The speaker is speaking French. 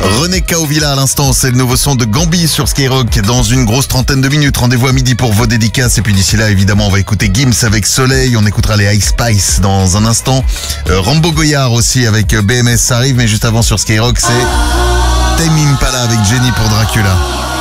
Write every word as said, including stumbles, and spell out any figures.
René Caovilla à l'instant, c'est le nouveau son de Gambi sur Skyrock dans une grosse trentaine de minutes. Rendez-vous à midi pour vos dédicaces et puis d'ici là évidemment on va écouter Gims avec Soleil, on écoutera les Ice Spice dans un instant. Euh, Rambo Goyard aussi avec B M S ça arrive, mais juste avant sur Skyrock c'est Tame Impala avec Jenny pour Dracula.